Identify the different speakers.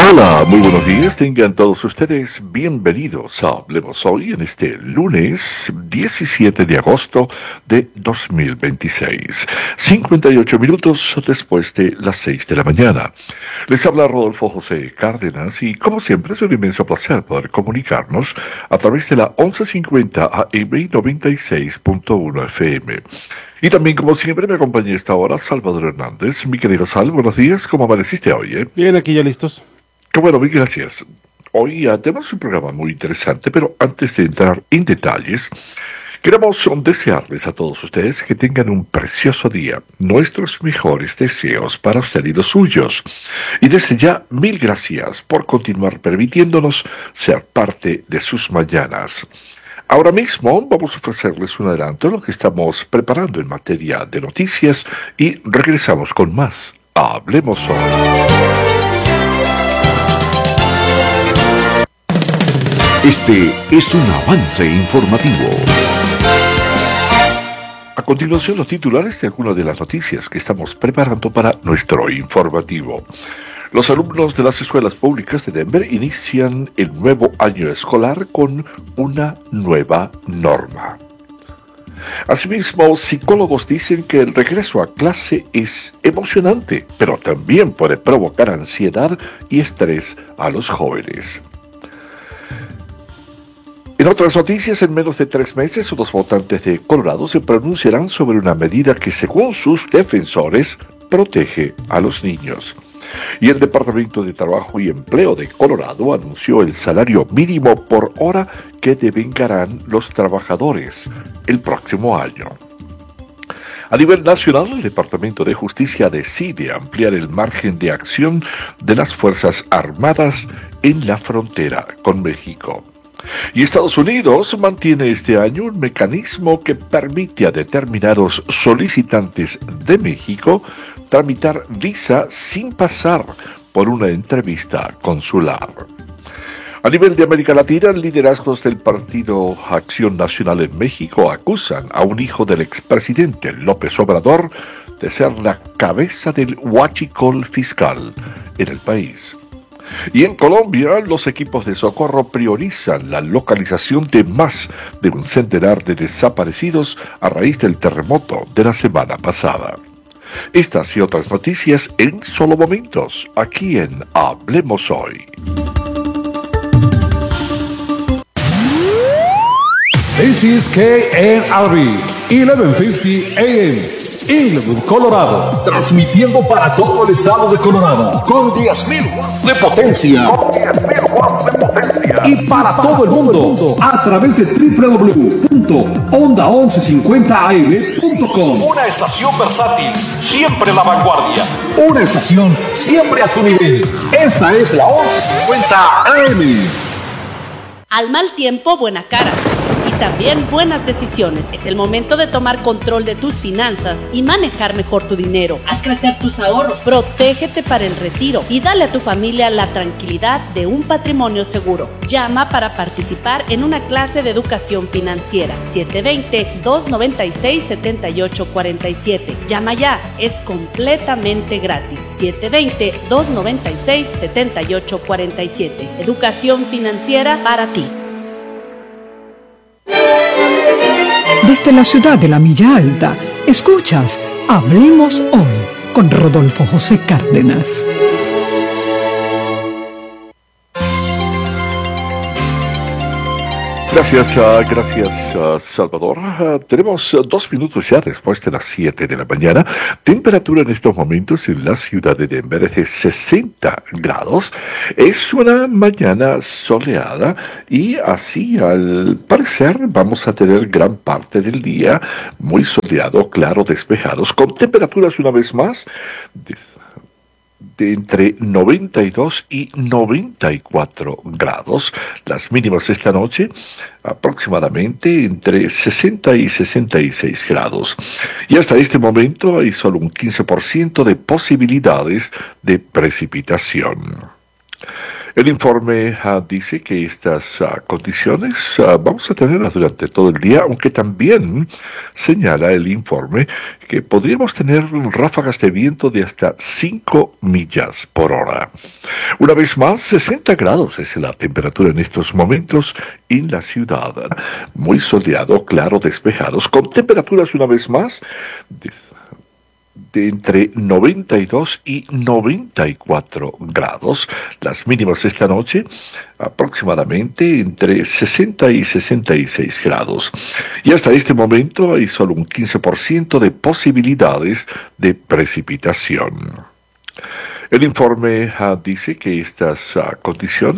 Speaker 1: Hola, muy buenos días, tengan todos ustedes bienvenidos a Hablemos Hoy en este lunes 17 de agosto de 2026, 58 minutos después de las 6 de la mañana. Les habla Rodolfo José Cárdenas y como siempre es un inmenso placer poder comunicarnos a través de la 1150 AM 96.1 FM. Y también, como siempre, me acompaña esta hora Salvador Hernández. Mi querido Sal, buenos días, ¿cómo amaneciste hoy?
Speaker 2: Bien, aquí ya listos.
Speaker 1: Qué bueno, mil gracias. Hoy tenemos un programa muy interesante, pero antes de entrar en detalles, queremos desearles a todos ustedes que tengan un precioso día. Nuestros mejores deseos para usted y los suyos. Y desde ya, mil gracias por continuar permitiéndonos ser parte de sus mañanas. Ahora mismo vamos a ofrecerles un adelanto de lo que estamos preparando en materia de noticias y regresamos con más. Hablemos hoy.
Speaker 3: Este es un avance informativo.
Speaker 1: A continuación, los titulares de algunas de las noticias que estamos preparando para nuestro informativo. Los alumnos de las escuelas públicas de Denver inician el nuevo año escolar con una nueva norma. Asimismo, psicólogos dicen que el regreso a clase es emocionante, pero también puede provocar ansiedad y estrés a los jóvenes. En otras noticias, en menos de 3 meses, los votantes de Colorado se pronunciarán sobre una medida que, según sus defensores, protege a los niños. Y el Departamento de Trabajo y Empleo de Colorado anunció el salario mínimo por hora que devengarán los trabajadores el próximo año. A nivel nacional, el Departamento de Justicia decide ampliar el margen de acción de las Fuerzas Armadas en la frontera con México. Y Estados Unidos mantiene este año un mecanismo que permite a determinados solicitantes de México tramitar visa sin pasar por una entrevista consular. A nivel de América Latina, liderazgos del Partido Acción Nacional en México acusan a un hijo del expresidente López Obrador de ser la cabeza del huachicol fiscal en el país. Y en Colombia, los equipos de socorro priorizan la localización de más de un centenar de desaparecidos a raíz del terremoto de la semana pasada. Estas y otras noticias en solo momentos, aquí en Hablemos Hoy.
Speaker 4: This is KNRB 1150 AM. Inglewood, Colorado, transmitiendo para todo el estado de Colorado con 10.000 watts de potencia. Y para todo el mundo a través de www.onda1150am.com.
Speaker 5: Una estación versátil, siempre a la vanguardia.
Speaker 4: Una estación siempre a tu nivel. Esta es la 1150 AM.
Speaker 6: Al mal tiempo, buena cara. Y también buenas decisiones. Es el momento de tomar control de tus finanzas y manejar mejor tu dinero. Haz crecer tus ahorros, protégete para el retiro y dale a tu familia la tranquilidad de un patrimonio seguro. Llama para participar en una clase de educación financiera. 720-296-7847. Llama ya, es completamente gratis. 720-296-7847. Educación financiera para ti.
Speaker 7: Desde la ciudad de la Milla Alta, escuchas Hablemos Hoy con Rodolfo José Cárdenas.
Speaker 1: Gracias, Salvador. Tenemos 2 minutos ya después de las 7 de la mañana. Temperatura en estos momentos en la ciudad de Denver es de 60 grados. Es una mañana soleada y así al parecer vamos a tener gran parte del día muy soleado, claro, despejados, con temperaturas una vez más de entre 92 y 94 grados. Las mínimas esta noche aproximadamente entre 60 y 66 grados. Y hasta este momento hay solo un 15% de posibilidades de precipitación. El informe dice que estas condiciones vamos a tenerlas durante todo el día, aunque también señala el informe que podríamos tener ráfagas de viento de hasta 5 millas por hora. Una vez más, 60 grados es la temperatura en estos momentos en la ciudad. Muy soleado, claro, despejados, con temperaturas una vez más de entre 92 y 94 grados. Las mínimas esta noche aproximadamente entre 60 y 66 grados. Y hasta este momento hay solo un 15% de posibilidades de precipitación. El informe dice que estas condiciones